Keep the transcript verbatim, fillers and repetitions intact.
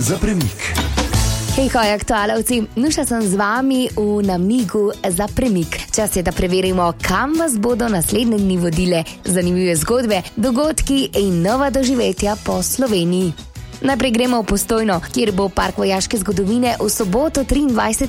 za premik. Hej, hoj, aktualovci, Nuša sem z vami v namigu za premik. Čas je, da preverimo, kam vas bodo naslednje dni vodile zanimive zgodbe, dogodki in nova doživetja po Sloveniji. Najprej gremo v Postojno, kjer bo Park vojaške zgodovine v soboto triindvajsetega